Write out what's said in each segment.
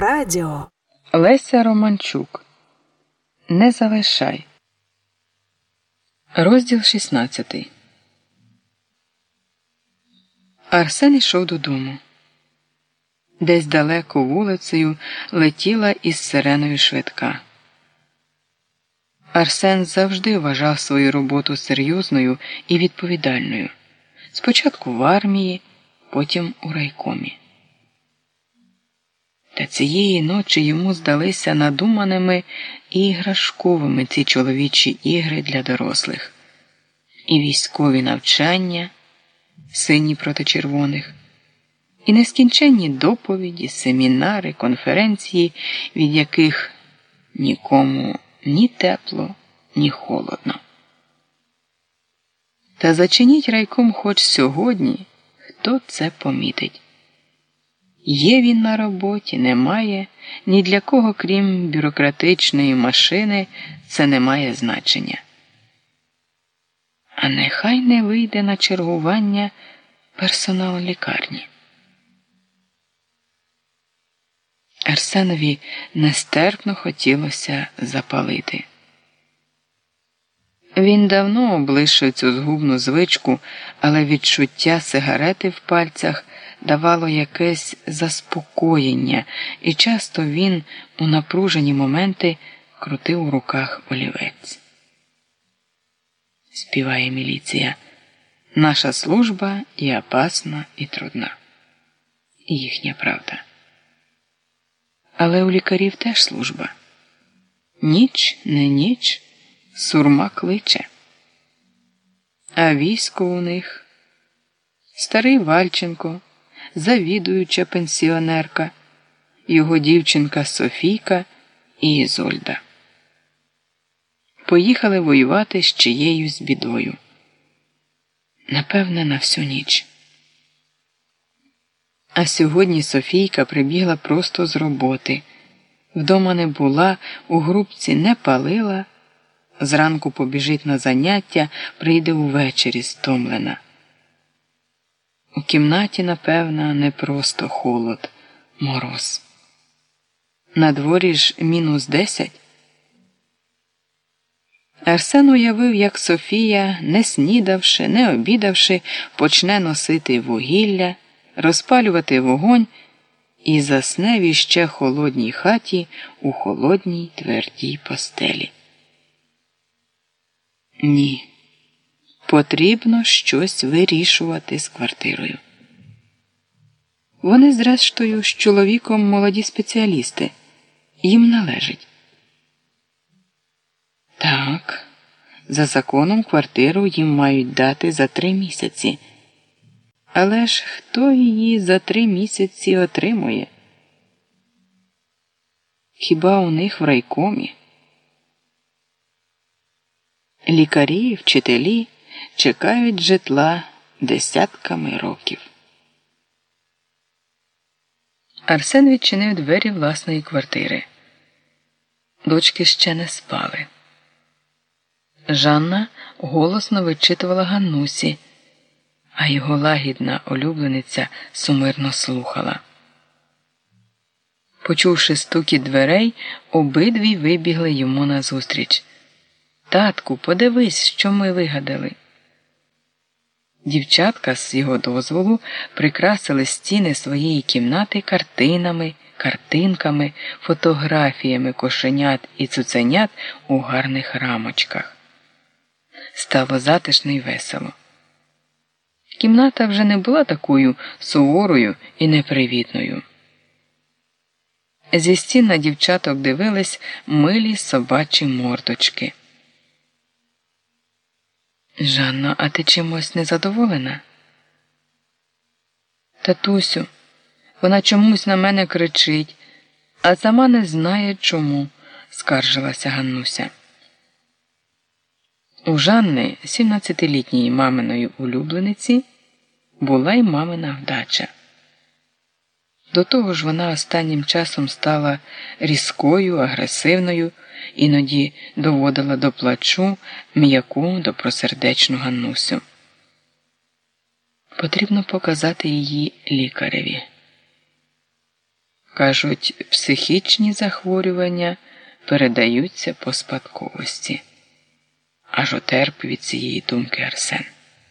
Радіо. Леся Романчук. Не залишай. Розділ 16. Арсен йшов додому. Десь далеко вулицею летіла із сиреною швидка. Арсен завжди вважав свою роботу серйозною і відповідальною. Спочатку в армії, потім у райкомі. Та цієї ночі йому здалися надуманими і іграшковими ці чоловічі ігри для дорослих. І військові навчання, сині проти червоних, і нескінченні доповіді, семінари, конференції, від яких нікому ні тепло, ні холодно. Та зачиніть райком хоч сьогодні, хто це помітить. Є він на роботі, немає, ні для кого, крім бюрократичної машини, це не має значення. А нехай не вийде на чергування персонал лікарні. Арсенові нестерпно хотілося запалити. Він давно облишив цю згубну звичку, але відчуття сигарети в пальцях давало якесь заспокоєння, і часто він у напружені моменти крутив у руках олівець. Співає міліція. Наша служба і опасна, і трудна. І їхня правда. Але у лікарів теж служба. Ніч, не ніч, сурма кличе. А військо у них старий Вальченко, завідуюча пенсіонерка, його дівчинка Софійка і Ізольда. Поїхали воювати з чиєюсь бідою. Напевне, на всю ніч. А сьогодні Софійка прибігла просто з роботи. Вдома не була, у групці не палила, зранку побіжить на заняття, прийде увечері стомлена. У кімнаті, напевно, не просто холод, мороз. На дворі ж -10. Арсен уявив, як Софія, не снідавши, не обідавши, почне носити вугілля, розпалювати вогонь і засне в іще холодній хаті у холодній твердій постелі. Ні. Потрібно щось вирішувати з квартирою. Вони, зрештою, з чоловіком молоді спеціалісти. Їм належить. Так, за законом квартиру їм мають дати за 3 місяці. Але ж хто її за 3 місяці отримує? Хіба у них в райкомі? Лікарі, вчителі чекають житла десятками років. Арсен відчинив двері власної квартири. Дочки ще не спали. Жанна голосно вичитувала Ганнусі, а його лагідна улюблениця сумирно слухала. Почувши стукіт дверей, обидві вибігли йому назустріч. «Татку, подивись, що ми вигадали». Дівчатка з його дозволу прикрасили стіни своєї кімнати картинами, картинками, фотографіями кошенят і цуценят у гарних рамочках. Стало затишно й весело. Кімната вже не була такою суворою і непривітною. Зі стін на дівчаток дивились милі собачі мордочки. «Жанно, а ти чимось незадоволена?» «Татусю, вона чомусь на мене кричить, а сама не знає чому», – скаржилася Ганнуся. У Жанни, 17-літньої маминої улюблениці, була й мамина вдача. До того ж вона останнім часом стала різкою, агресивною, іноді доводила до плачу м'яку, добросердечну Ганнусю. Потрібно показати її лікареві. Кажуть, психічні захворювання передаються по спадковості. Аж отерп від цієї думки Арсен.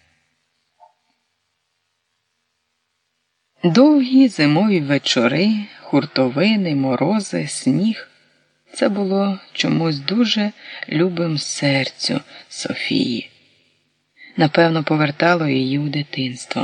Довгі зимові вечори, хуртовини, морози, сніг – це було чомусь дуже любим серцю Софії. Напевно, повертало її у дитинство.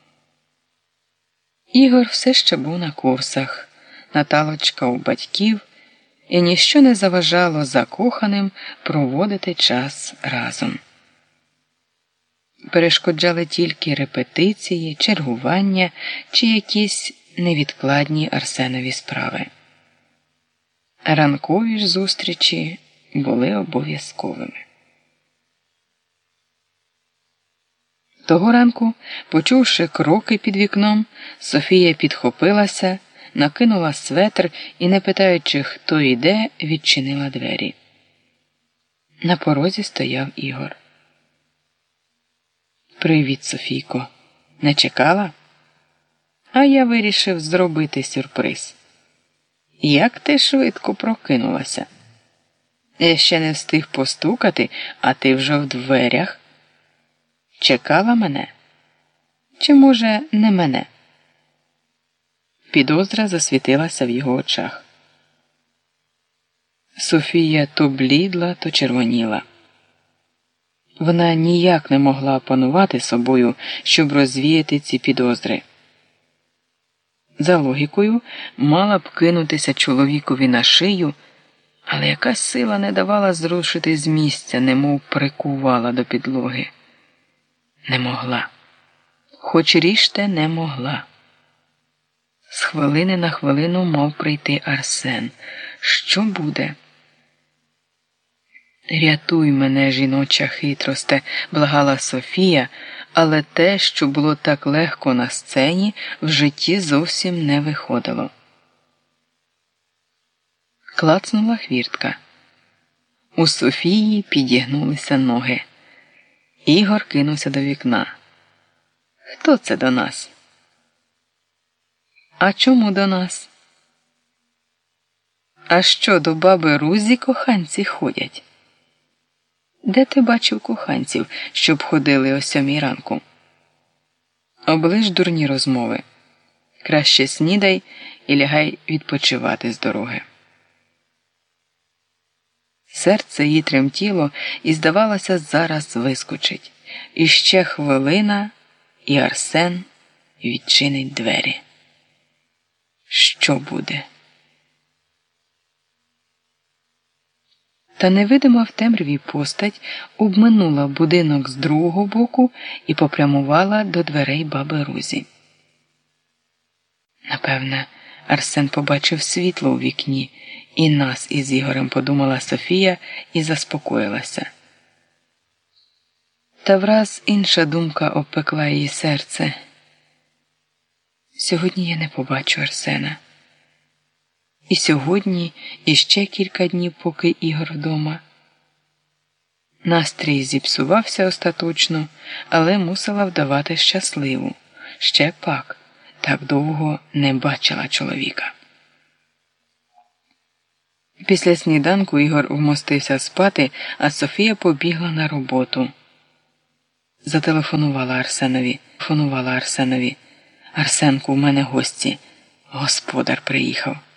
Ігор все ще був на курсах, Наталочка у батьків, і ніщо не заважало закоханим проводити час разом. Перешкоджали тільки репетиції, чергування чи якісь невідкладні Арсенові справи. Ранкові ж зустрічі були обов'язковими. Того ранку, почувши кроки під вікном, Софія підхопилася, накинула светр і, не питаючи, хто йде, відчинила двері. На порозі стояв Ігор. «Привіт, Софійко. Не чекала? А я вирішив зробити сюрприз. Як ти швидко прокинулася? Я ще не встиг постукати, а ти вже в дверях. Чекала мене? Чи, може, не мене?» Підозра засвітилася в його очах. Софія то блідла, то червоніла. Вона ніяк не могла опанувати собою, щоб розвіяти ці підозри. За логікою, мала б кинутися чоловікові на шию, але якась сила не давала зрушити з місця, немов прикувала до підлоги. Не могла. Хоч ріжте, не могла. З хвилини на хвилину мав прийти Арсен. Що буде? «Рятуй мене, жіноча хитросте», – благала Софія, але те, що було так легко на сцені, в житті зовсім не виходило. Клацнула хвіртка. У Софії підігнулися ноги. Ігор кинувся до вікна. «Хто це до нас?» «А чому до нас?» «А що, до баби Рузі коханці ходять?» «Де ти бачив коханців, щоб ходили о 7 ранку?» «Оближ дурні розмови. Краще снідай і лягай відпочивати з дороги». Серце її тремтіло і, здавалося, зараз вискочить. І ще хвилина, і Арсен відчинить двері. Що буде? Та невидима в темряві постать обминула будинок з другого боку і попрямувала до дверей баби Рузі. Напевне, Арсен побачив світло у вікні, і нас із Ігорем, подумала Софія і заспокоїлася. Та враз інша думка обпекла її серце. Сьогодні я не побачу Арсена. І сьогодні, і ще кілька днів, поки Ігор вдома. Настрій зіпсувався остаточно, але мусила вдавати щасливу. Ще пак, так довго не бачила чоловіка. Після сніданку Ігор вмостився спати, а Софія побігла на роботу. Зателефонувала Арсенові. «Арсенку, у мене гості. Господар приїхав».